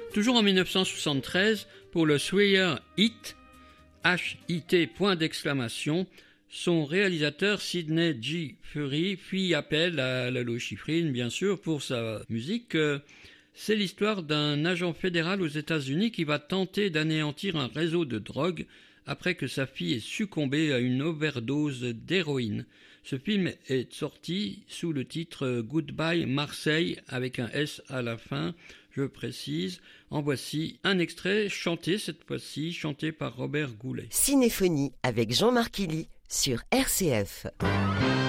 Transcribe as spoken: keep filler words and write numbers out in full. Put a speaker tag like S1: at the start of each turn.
S1: Toujours en dix-neuf cent soixante-treize, pour le Thriller Hit, H I T point d'exclamation, son réalisateur Sidney G. Furie fit appel à Lalo Schifrin, bien sûr, pour sa musique. C'est l'histoire d'un agent fédéral aux États-Unis qui va tenter d'anéantir un réseau de drogue après que sa fille ait succombé à une overdose d'héroïne. Ce film est sorti sous le titre Goodbye Marseille avec un S à la fin, je précise. En voici un extrait chanté cette fois-ci, chanté par Robert Goulet.
S2: Cinéphonie avec Jean-Marc Illy sur R C F.